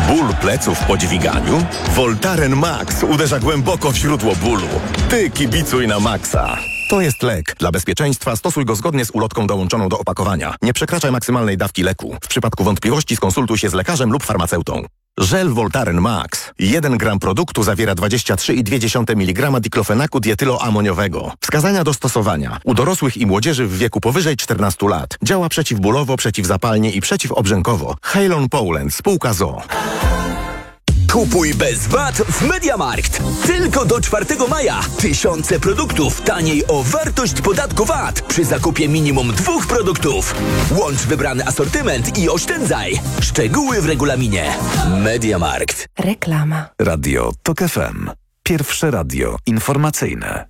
Ból pleców po dźwiganiu? Voltaren Max uderza głęboko w źródło bólu. Ty kibicuj na maksa. To jest lek. Dla bezpieczeństwa stosuj go zgodnie z ulotką dołączoną do opakowania. Nie przekraczaj maksymalnej dawki leku. W przypadku wątpliwości skonsultuj się z lekarzem lub farmaceutą. Żel Voltaren Max. 1 gram produktu zawiera 23,2 mg diklofenaku dietyloamoniowego. Wskazania do stosowania. U dorosłych i młodzieży w wieku powyżej 14 lat. Działa przeciwbólowo, przeciwzapalnie i przeciwobrzękowo. Halon Poland. Spółka ZOO. Kupuj bez VAT w MediaMarkt. Tylko do 4 maja. Tysiące produktów taniej o wartość podatku VAT przy zakupie minimum 2 produktów. Łącz wybrany asortyment i oszczędzaj. Szczegóły w regulaminie. MediaMarkt. Reklama. Radio TOK FM. Pierwsze radio informacyjne.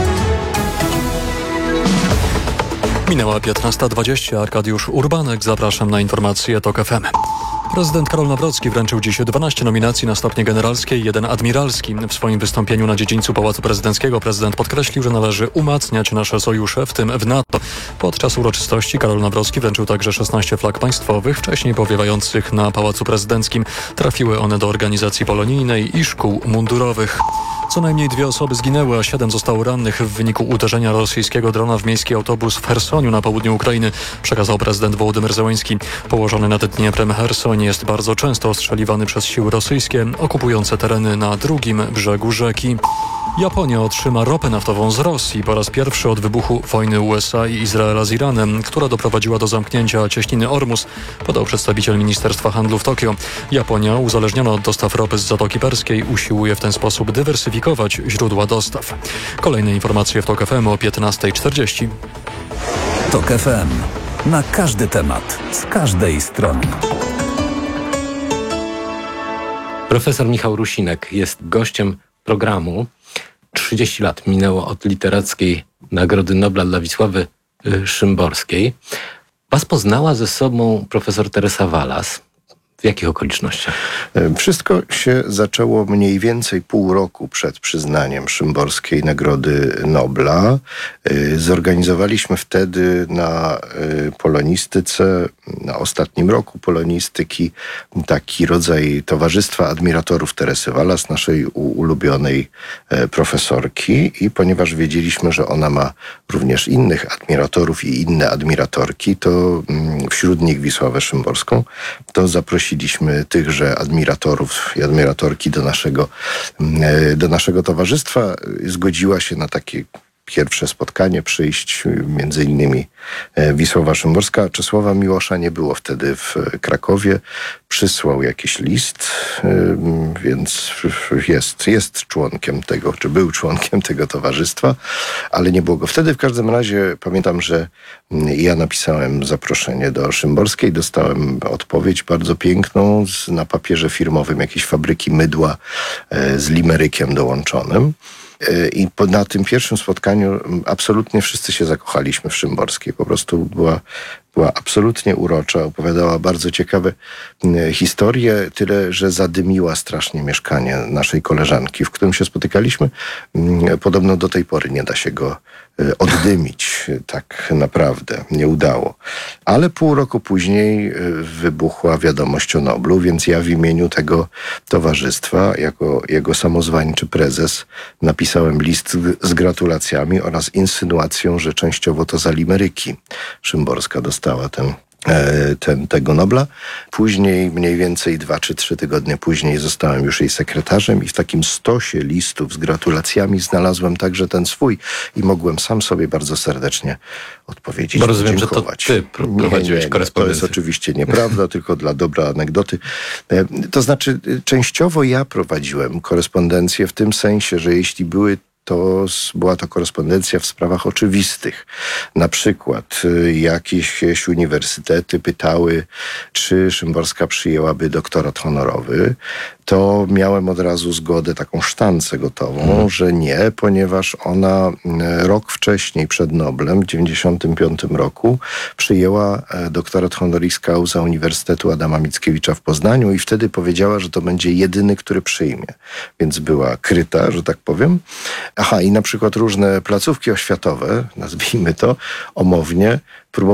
Minęła 15:20. Arkadiusz Urbanek. Zapraszam na informacje TOK FM. Prezydent Karol Nawrocki wręczył dziś 12 nominacji na stopnie generalskie i 1 admiralski. W swoim wystąpieniu na dziedzińcu Pałacu Prezydenckiego prezydent podkreślił, że należy umacniać nasze sojusze, w tym w NATO. Podczas uroczystości Karol Nawrocki wręczył także 16 flag państwowych, wcześniej powiewających na Pałacu Prezydenckim. Trafiły one do organizacji polonijnej i szkół mundurowych. Co najmniej 2 osoby zginęły, a 7 zostało rannych w wyniku uderzenia rosyjskiego drona w miejski autobus w Chersoniu na południu Ukrainy, przekazał prezydent Wołodymyr Zełenski. Położony nad Dnieprem Cherson jest bardzo często ostrzeliwany przez siły rosyjskie okupujące tereny na drugim brzegu rzeki. Japonia otrzyma ropę naftową z Rosji po raz pierwszy od wybuchu wojny USA i Izraela z Iranem, która doprowadziła do zamknięcia cieśniny Ormus, podał przedstawiciel Ministerstwa Handlu w Tokio. Japonia, uzależniona od dostaw ropy z Zatoki Perskiej, usiłuje w ten sposób dywersyfikować źródła dostaw. Kolejne informacje w TOK FM o 15:40. TOK FM. Na każdy temat, z każdej strony. Profesor Michał Rusinek jest gościem programu. 30 lat minęło od Literackiej Nagrody Nobla dla Wisławy Szymborskiej. Was poznała ze sobą profesor Teresa Walas. W jakich okolicznościach? Wszystko się zaczęło mniej więcej pół roku przed przyznaniem Szymborskiej Nagrody Nobla. Zorganizowaliśmy wtedy na polonistyce, na ostatnim roku polonistyki, taki rodzaj towarzystwa admiratorów Teresy Walas, naszej ulubionej profesorki. I ponieważ wiedzieliśmy, że ona ma również innych admiratorów i inne admiratorki, to wśród nich Wisławę Szymborską, to zaprosiliśmy tychże admiratorów i admiratorki do naszego towarzystwa. Zgodziła się na takie pierwsze spotkanie przyjść między innymi Wisława Szymborska. Czesława Miłosza nie było wtedy w Krakowie. Przysłał jakiś list, więc jest członkiem tego, czy był członkiem tego towarzystwa, ale nie było go wtedy. W każdym razie pamiętam, że ja napisałem zaproszenie do Szymborskiej, dostałem odpowiedź bardzo piękną na papierze firmowym jakiejś fabryki mydła z limerykiem dołączonym. I na tym pierwszym spotkaniu absolutnie wszyscy się zakochaliśmy w Szymborskiej. Po prostu była absolutnie urocza, opowiadała bardzo ciekawe historie, tyle że zadymiła strasznie mieszkanie naszej koleżanki, w którym się spotykaliśmy. Podobno do tej pory nie da się go oddymić, tak naprawdę nie udało. Ale pół roku później wybuchła wiadomość o Noblu, więc ja w imieniu tego towarzystwa, jako jego samozwańczy prezes, napisałem list z gratulacjami oraz insynuacją, że częściowo to za limeryki Szymborska dostała tego Nobla. Później, mniej więcej 2 czy 3 tygodnie później, zostałem już jej sekretarzem i w takim stosie listów z gratulacjami znalazłem także ten swój i mogłem sam sobie bardzo serdecznie odpowiedzieć. Bo rozumiem, dziękować. że to ty prowadziłeś korespondencję. To jest oczywiście nieprawda, tylko dla dobra anegdoty. To znaczy, częściowo ja prowadziłem korespondencję w tym sensie, że jeśli była to korespondencja w sprawach oczywistych. Na przykład jakieś uniwersytety pytały, czy Szymborska przyjęłaby doktorat honorowy. To miałem od razu zgodę, taką sztancę gotową, że nie, ponieważ ona rok wcześniej, przed Noblem, w 1995 roku, przyjęła doktorat honoris causa Uniwersytetu Adama Mickiewicza w Poznaniu i wtedy powiedziała, że to będzie jedyny, który przyjmie. Więc była kryta, że tak powiem. Aha, i na przykład różne placówki oświatowe, nazwijmy to, omownie,